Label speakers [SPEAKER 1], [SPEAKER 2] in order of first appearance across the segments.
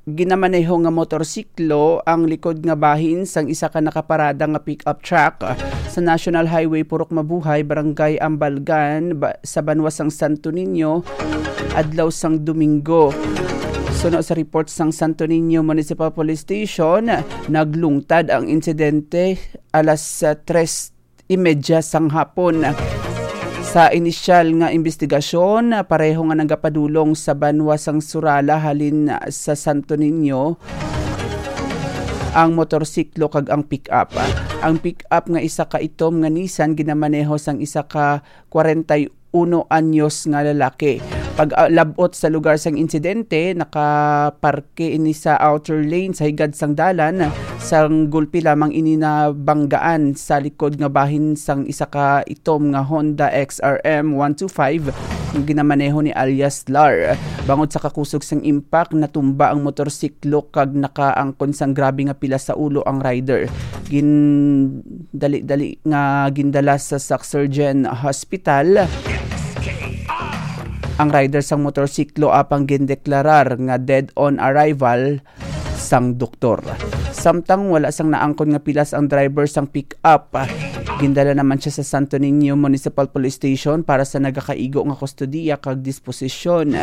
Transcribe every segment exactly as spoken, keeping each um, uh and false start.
[SPEAKER 1] ginamaneho nga motorsiklo ang likod nga bahin sang isa ka nakaparada nga pick-up truck sa National Highway Purok Mabuhay, Barangay Ambalgan ba, sa Banwas sang Santo Niño adlaw sang Domingo. Suno sa report sang Santo Niño Municipal Police Station, naglungtad ang insidente alas tres imedya sang hapon. Sa inisyal nga investigasyon, pareho nga nagapadulong sa Banwas sang Surala halin sa Santo Niño ang motorsiklo kag ang pick-up. Ang pick-up nga isa ka itom nga Nissan ginamaneho sang isa ka forty-one anyos nga lalaki. Pag uh, labot sa lugar sang insidente, nakaparke ini sa outer lane sa higad sang dalan, sang gulpi lamang ini na banggaan sa likod nga bahin sang isa ka itom nga Honda X R M one twenty-five ginamaneho ni alias Lar. Bangod sa kakusog sang impact, natumba ang motorsiklo kag nakaangkon sang grabe nga pila sa ulo ang rider. Gin dali-dali nga gindala sa Sac-Surgeon Hospital. Ang rider sang motorsiklo apang gindeklarar nga dead on arrival sang doktor. Samtang wala sang naangkon nga pilas ang driver sang pick-up, gindala naman siya sa Santo Niño Municipal Police Station para sa nagakaigo nga kustodiya kag disposisyon.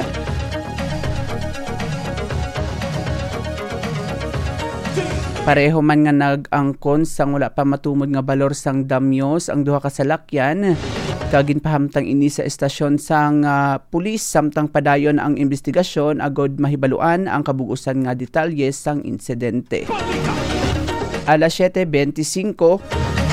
[SPEAKER 1] Pareho man nga nag-angkon sang wala pa matumod nga balor sang damyos ang duha ka salakyan. Kagin pahamtang ini sa estasyon sang uh, pulis samtang padayon ang investigasyon agod mahibaluan ang kabugusan nga detalye sang insidente. Alas siete twenty-five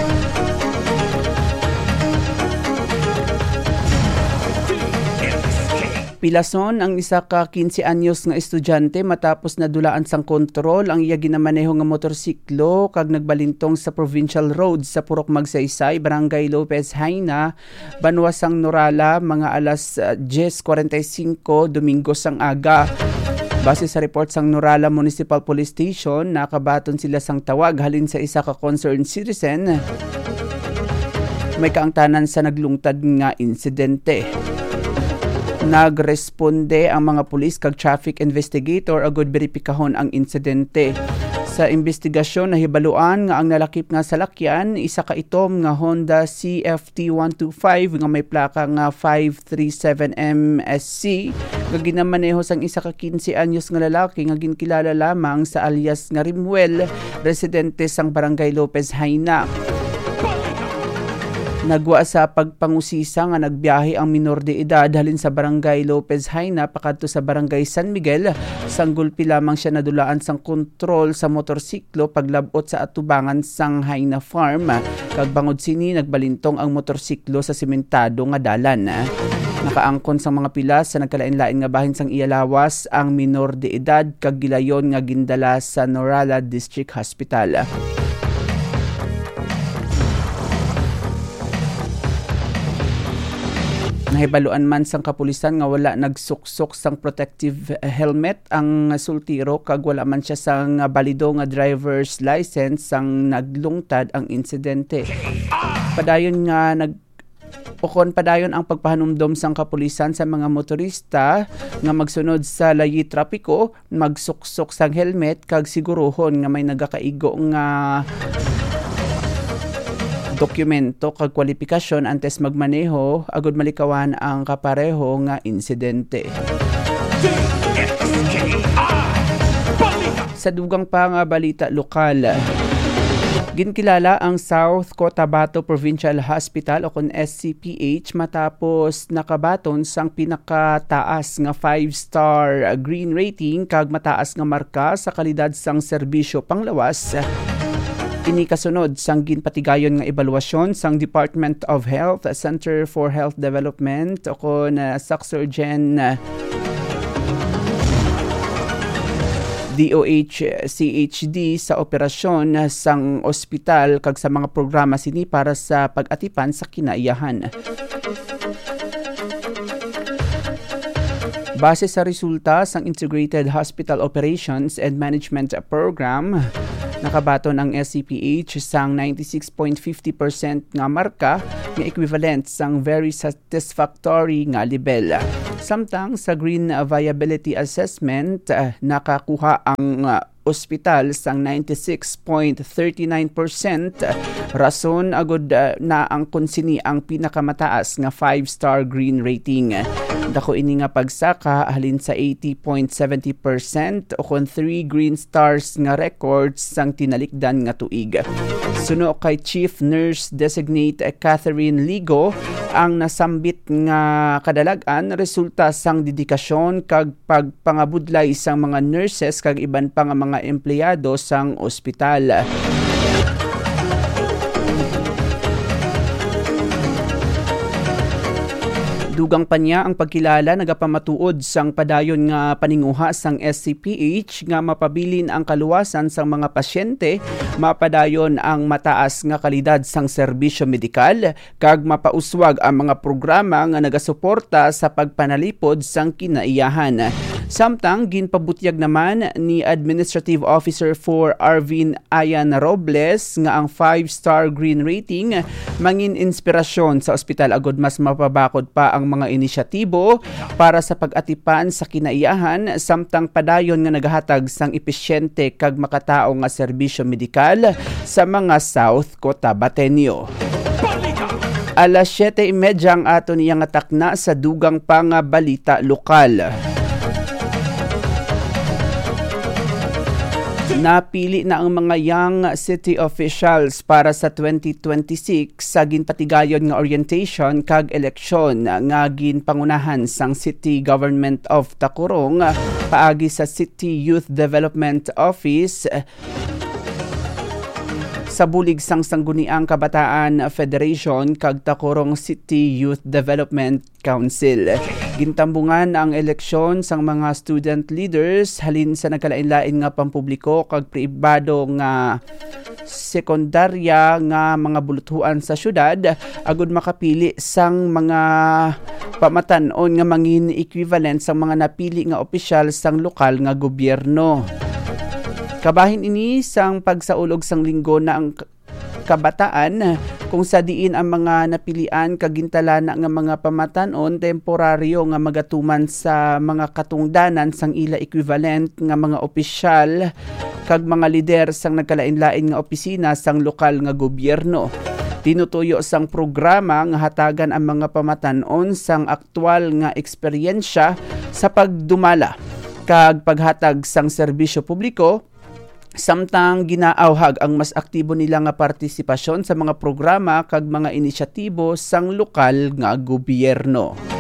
[SPEAKER 1] pilason ang isa ka fifteen anyos nga estudyante matapos nadulaan sang kontrol ang iya ginamaneho nga motorsiklo kag nagbalintong sa provincial road sa Purok Magsaysay, Barangay Lopez Haina, Banwas sang Norala mga alas ten forty-five Domingo sang aga. Base sa report sang Norala Municipal Police Station, nakabaton sila sang tawag halin sa isa ka concerned citizen. May kaangtanan sa naglungtad nga insidente. Nagresponde ang mga pulis kag traffic investigator agud beripikahon ang insidente. Sa investigasyon nahibaluan nga ang nalakip nga salakyan isa ka itom nga Honda C F T one twenty-five nga may plaka nga five thirty-seven M S C nga ginamaneho sang isa ka fifteen anyos nga lalaki nga ginkilala lamang sa alias nga Rimuel, residente sang Barangay Lopez Haina. Nagwa sa pagpangusisa nga nagbiyahe ang minor de edad halin sa Barangay Lopez Haina pakadto sa Barangay San Miguel. Sanggulpi lamang siya nadulaan sang kontrol sa motorsiklo paglabot sa atubangan sang Haina Farm. Kag bangod sini nagbalintong ang motorsiklo sa sementado nga dalan. Nakaangkon sang mga pilas sa nagkalain-lain nga bahin sang iyalawas ang minor de edad kag gilayon nga gindala sa Norala District Hospital. Nahibaluan man sang kapulisan nga wala nagsuksok sang protective helmet ang sultiro kag wala man siya sang balido nga driver's license sang naglungtad ang insidente. Padayon nga nag Ukon padayon ang pagpahanumdom sang kapulisan sa mga motorista nga magsunod sa layi trapiko, magsuksok sang helmet kag sigurohon nga may nagakaigo nga dokumento kag kwalifikasyon antes magmaneho agud malikawan ang kapareho nga insidente. Sa dugang pa nga balita lokal, ginkilala ang South Cotabato Provincial Hospital o kon S C P H matapos nakabaton sang pinakataas nga five star green rating kag mataas nga marka sa kalidad sang serbisyo panglawas. Ini kasunod sang ginpatigayon nga ebaluasyon sang Department of Health, Center for Health Development o kon uh, Sac-Surgeon uh, D O H C H D sa operasyon sang ospital kag sa mga programa sini para sa pag-atipan sa kinaiyahan. Base sa resulta sang Integrated Hospital Operations and Management Program, nakabaton ang S C P H sang ninety-six point five zero percent nga marka nga equivalent sang very satisfactory nga level. Samtang sa Green Viability Assessment, uh, nakakuha ang uh, ospital sang ninety-six point three nine percent, rason agud uh, na ang konsini ang pinakamataas nga five star green rating. Dako ini nga pagsaka halin sa eighty point seven zero percent o kon three green stars nga records sang tinalikdan nga tuig. Suno kay Chief Nurse Designate Catherine Ligo, ang nasambit nga kadalagan resulta sang dedikasyon kag pagpangabudlay sang mga nurses kag iban pa nga mga empleyado sang ospital. Dugang pa niya ang pagkilala nagapamatuod sang padayon nga paninguha sang S C P H nga mapabilin ang kaluwasan sang mga pasyente, mapadayon ang mataas nga kalidad sang serbisyo medikal, kag mapauswag ang mga programa nga nagasuporta sa pagpanalipod sang kinaiyahan. Samtang ginpabutyag naman ni Administrative Officer for Arvin Ayan Robles nga ang five star green rating mangin inspirasyon sa ospital agud mas mapabakod pa ang mga inisyatibo para sa pag-atipan sa kinaiyahan, samtang padayon nga nagahatag sang epesyente kag makatao nga serbisyo medikal sa mga South Cotabateño. Alas siyete trenta ang ato niyang atakna sa dugang pa nga balita lokal. Napili na ang mga young city officials para sa twenty twenty-six sa ginpatigayon nga orientation kag eleksyon nga ginpangunahan sang City Government of Tacurong paagi sa City Youth Development Office sa bulig sang Sangguniang Kabataan Federation kag Tacurong City Youth Development Council. Gintambungan ang eleksyon sang mga student leaders halin sa nagkalain-lain nga pampubliko kag pribado nga sekundarya nga mga buluthuan sa syudad agud makapili sang mga pamatan-on nga mangin equivalent sang mga napili nga opisyal sang lokal nga gobyerno. Kabahin ini sang pagsaulog sang linggo na ang kabataan kung sa diin ang mga napilian kagintalana nga mga pamatan-on temporaryo nga magatuman sa mga katungdanan sang ila equivalent nga mga opisyal kag mga lider sang nagkalain-lain nga opisina sang lokal nga gobyerno. Tinutuyo sang programa nga hatagan ang mga pamatan-on sang aktwal nga eksperyensya sa pagdumala kag paghatag sang serbisyo publiko, samtang ginaawhag ang mas aktibo nila nga partisipasyon sa mga programa kag mga inisyatibo sang lokal nga gobyerno.